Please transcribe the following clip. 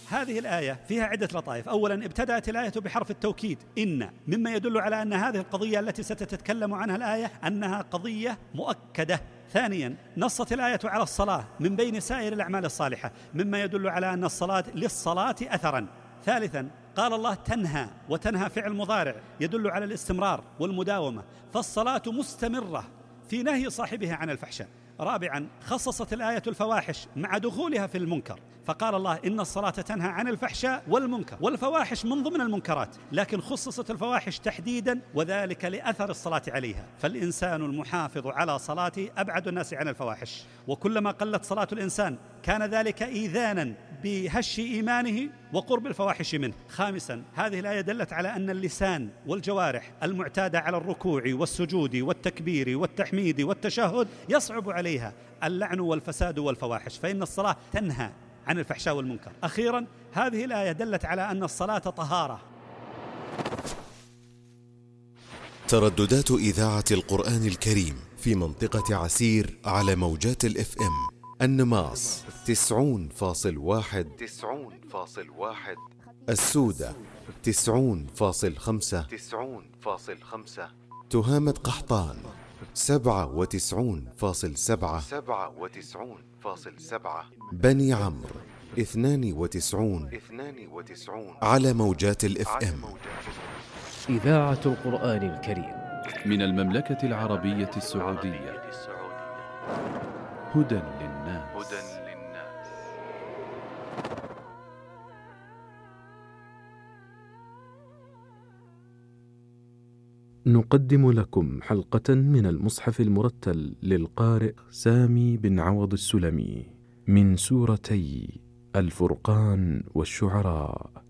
هذه الآية فيها عدة لطائف. أولا ابتدأت الآية بحرف التوكيد إن، مما يدل على أن هذه القضية التي ستتكلم عنها الآية أنها قضية مؤكدة. ثانيا نصت الآية على الصلاة من بين سائر الأعمال الصالحة، مما يدل على أن الصلاة للصلاة أثرا. ثالثا قال الله تنهى، وتنهى فعل مضارع يدل على الاستمرار والمداومة، فالصلاة مستمرة في نهي صاحبها عن الفحشاء. رابعا خصصت الآية الفواحش مع دخولها في المنكر، فقال الله إن الصلاة تنهى عن الفحشاء والمنكر، والفواحش من ضمن المنكرات، لكن خصصت الفواحش تحديدا وذلك لأثر الصلاة عليها، فالإنسان المحافظ على صلاته أبعد الناس عن الفواحش، وكلما قلت صلاة الإنسان كان ذلك إيذانا بهش إيمانه وقرب الفواحش منه. خامسا هذه الآية دلت على أن اللسان والجوارح المعتادة على الركوع والسجود والتكبير والتحميد والتشهد يصعب عليها اللعن والفساد والفواحش، فإن الصلاة تنهى عن الفحشاء والمنكر. أخيرا هذه الآية دلت على أن الصلاة طهارة. ترددات إذاعة القرآن الكريم في منطقة عسير على موجات الFM النماص 90.1، السودة 90.5، تهامة قحطان 97.7، بني عمرو 92 على موجات الFM. إذاعة القرآن الكريم من المملكة العربية السعودية، هدى للناس. نقدم لكم حلقة من المصحف المرتل للقارئ سامي بن عوض السلمي من سورتي الفرقان والشعراء.